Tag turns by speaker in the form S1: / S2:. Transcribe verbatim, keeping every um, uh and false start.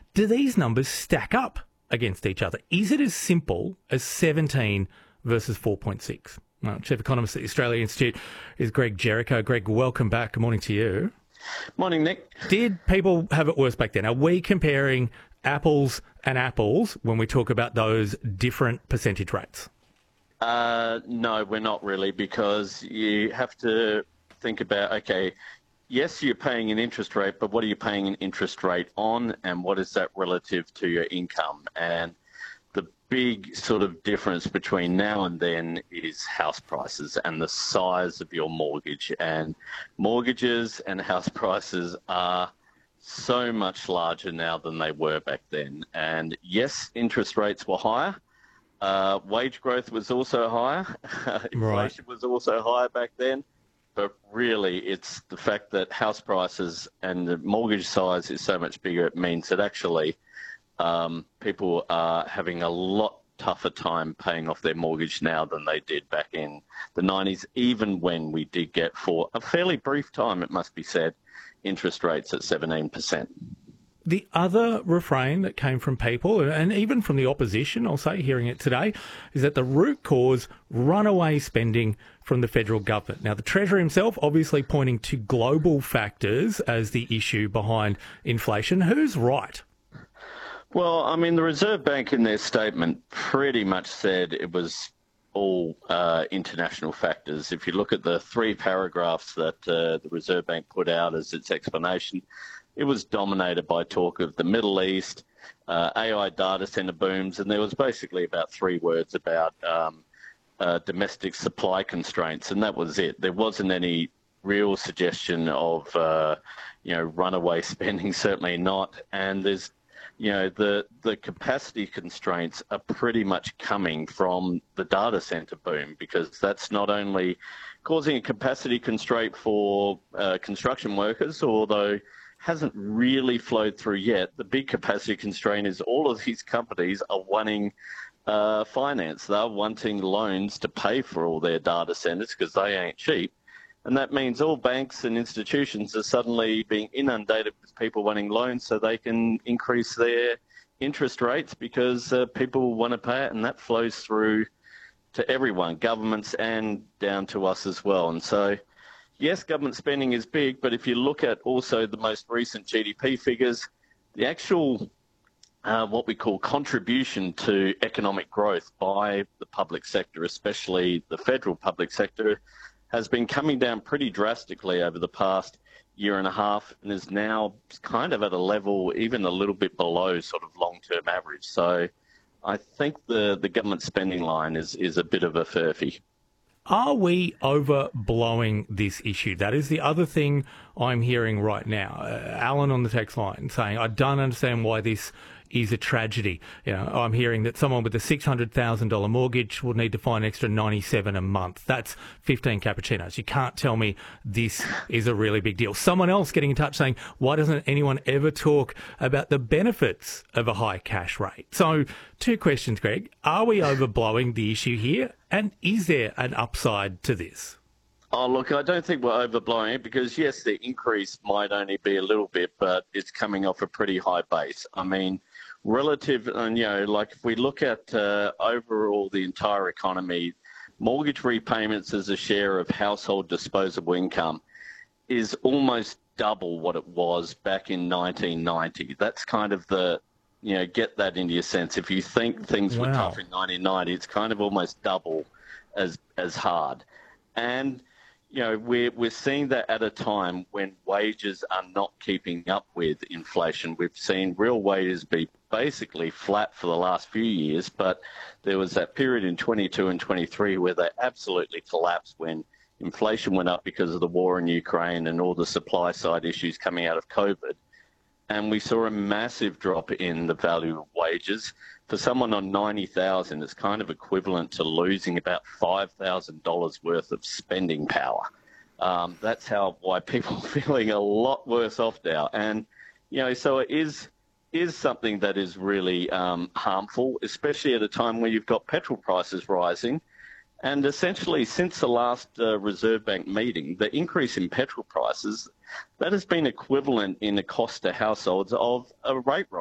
S1: Do these numbers stack up against each other? Is it as simple as seventeen versus four point six? Well, Chief Economist at the Australia Institute is Greg Jericho. Greg, welcome back. Good morning to you.
S2: Morning, Nick.
S1: Did people have it worse back then? Are we comparing apples and apples when we talk about those different percentage rates?
S2: Uh, no, we're not really, because you have to think about, okay, yes, you're paying an interest rate, but what are you paying an interest rate on, and what is that relative to your income? And the big sort of difference between now and then is house prices and the size of your mortgage. And mortgages and house prices are so much larger now than they were back then. And yes, interest rates were higher. Uh, wage growth was also higher. Inflation
S1: Right.
S2: was also higher back then. But really, it's the fact that house prices and the mortgage size is so much bigger. It means that actually um, people are having a lot tougher time paying off their mortgage now than they did back in the nineties, even when we did get, for a fairly brief time, it must be said, interest rates at seventeen percent.
S1: The other refrain that came from people, and even from the opposition, I'll say, hearing it today, is that the root cause, runaway spending from the federal government. Now, the Treasurer himself obviously pointing to global factors as the issue behind inflation. Who's right?
S2: Well, I mean, the Reserve Bank in their statement pretty much said it was all uh, international factors. If you look at the three paragraphs that uh, the Reserve Bank put out as its explanation, it was dominated by talk of the Middle East, uh, A I data center booms, and there was basically about three words about um, uh, domestic supply constraints, and that was it. There wasn't any real suggestion of, uh, you know, runaway spending, certainly not. And there's, you know, the, the capacity constraints are pretty much coming from the data center boom, because that's not only causing a capacity constraint for uh, construction workers, although hasn't really flowed through yet. The big capacity constraint is all of these companies are wanting uh, finance. They're wanting loans to pay for all their data centers because they ain't cheap. And that means all banks and institutions are suddenly being inundated with people wanting loans so they can increase their interest rates because uh, people want to pay it, and that flows through to everyone, governments and down to us as well. And so, yes, government spending is big, but if you look at also the most recent G D P figures, the actual uh, what we call contribution to economic growth by the public sector, especially the federal public sector, has been coming down pretty drastically over the past year and a half, and is now kind of at a level even a little bit below sort of long-term average. So I think the, the government spending line is, is a bit of a furphy.
S1: Are we overblowing this issue? That is the other thing I'm hearing right now. Uh, Alan on the text line saying, I don't understand why this is a tragedy. You know, I'm hearing that someone with a six hundred thousand dollars mortgage will need to find an extra ninety-seven a month. That's fifteen cappuccinos. You can't tell me this is a really big deal. Someone else getting in touch saying, why doesn't anyone ever talk about the benefits of a high cash rate? So two questions, Greg. Are we overblowing the issue here? And is there an upside to this?
S2: Oh, look, I don't think we're overblowing it, because, yes, the increase might only be a little bit, but it's coming off a pretty high base. I mean, relative, and you know, like if we look at uh, overall the entire economy, mortgage repayments as a share of household disposable income is almost double what it was back in nineteen ninety. That's kind of the, you know, get that into your sense. If you think things were
S1: Wow.
S2: tough in nineteen ninety, it's kind of almost double as as hard. And you know, we're, we're seeing that at a time when wages are not keeping up with inflation. We've seen real wages be basically flat for the last few years, but there was that period in twenty-two and twenty-three where they absolutely collapsed when inflation went up because of the war in Ukraine and all the supply side issues coming out of COVID. And we saw a massive drop in the value of wages. For someone on ninety thousand dollars, it's kind of equivalent to losing about five thousand dollars worth of spending power. Um, that's how why people are feeling a lot worse off now. And, you know, so it is, is something that is really um, harmful, especially at a time where you've got petrol prices rising. And essentially, since the last uh, Reserve Bank meeting, the increase in petrol prices, that has been equivalent in the cost to households of a rate rise.